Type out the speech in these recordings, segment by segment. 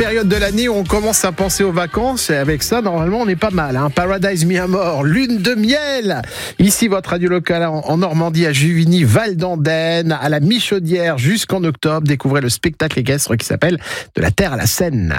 période de l'année où on commence à penser aux vacances. Et avec ça, normalement, on est pas mal. Paradise Mi Amor, lune de miel. Ici, votre radio locale en Normandie, à Juvigny, Val d'Andenne, à la Michaudière, jusqu'en octobre. Découvrez le spectacle équestre qui s'appelle De la Terre à la Seine.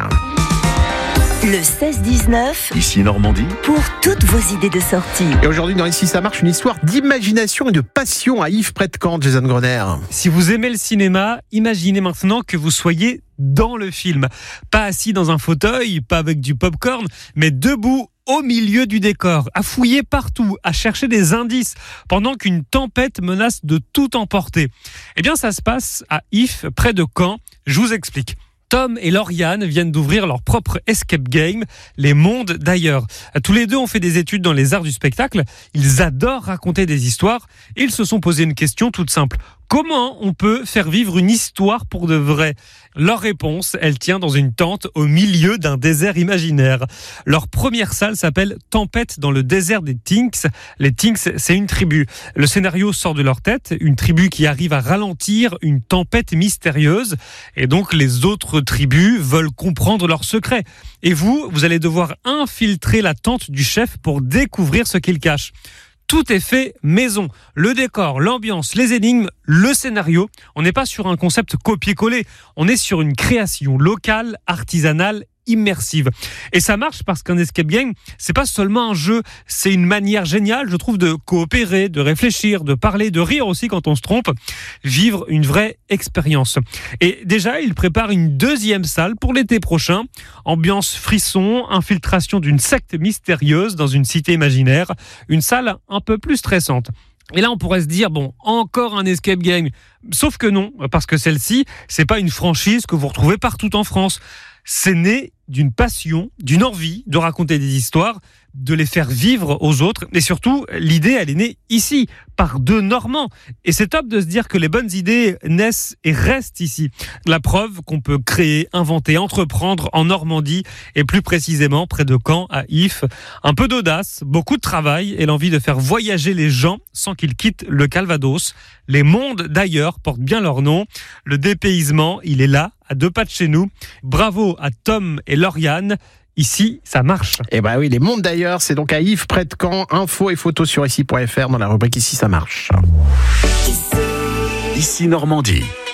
Le 16-19, Ici Normandie, pour toutes vos idées de sortie. Et aujourd'hui, dans Ici ça marche, une histoire d'imagination et de passion à Yves près de Caen, Jason Grenier. Si vous aimez le cinéma, imaginez maintenant que vous soyez dans le film. Pas assis dans un fauteuil, pas avec du popcorn, mais debout au milieu du décor, à fouiller partout, à chercher des indices, pendant qu'une tempête menace de tout emporter. Eh bien, ça se passe à Yves, près de Caen. Je vous explique. Tom et Lauriane viennent d'ouvrir leur propre escape game, Les Mondes d'ailleurs. Tous les deux ont fait des études dans les arts du spectacle. Ils adorent raconter des histoires. Et ils se sont posé une question toute simple. Comment on peut faire vivre une histoire pour de vrai ? Leur réponse, elle tient dans une tente au milieu d'un désert imaginaire. Leur première salle s'appelle Tempête dans le désert des Tinks. Les Tinks, c'est une tribu. Le scénario sort de leur tête, une tribu qui arrive à ralentir une tempête mystérieuse. Et donc les autres tribus veulent comprendre leurs secrets. Et vous allez devoir infiltrer la tente du chef pour découvrir ce qu'il cache. Tout est fait maison. Le décor, l'ambiance, les énigmes, le scénario. On n'est pas sur un concept copier-coller. On est sur une création locale, artisanale, immersive. Et ça marche parce qu'un escape game, c'est pas seulement un jeu, c'est une manière géniale, je trouve, de coopérer, de réfléchir, de parler, de rire aussi quand on se trompe, vivre une vraie expérience. Et déjà, il prépare une deuxième salle pour l'été prochain. Ambiance frisson, infiltration d'une secte mystérieuse dans une cité imaginaire, une salle un peu plus stressante. Et là, on pourrait se dire, bon, encore un escape game. Sauf que non, parce que celle-ci, c'est pas une franchise que vous retrouvez partout en France. C'est né d'une passion, d'une envie de raconter des histoires, de les faire vivre aux autres. Et surtout, l'idée, elle est née ici, par deux Normands. Et c'est top de se dire que les bonnes idées naissent et restent ici. La preuve qu'on peut créer, inventer, entreprendre en Normandie, et plus précisément près de Caen, à Yves. Un peu d'audace, beaucoup de travail et l'envie de faire voyager les gens sans qu'ils quittent le Calvados. Les mondes d'ailleurs portent bien leur nom. Le dépaysement, il est là, à deux pas de chez nous. Bravo à Tom et Lauriane. Ici, ça marche. Eh ben oui, Les Mondes d'ailleurs, c'est donc à Yves près de Caen. Infos et photos sur ici.fr dans la rubrique Ici ça marche. Ici Normandie.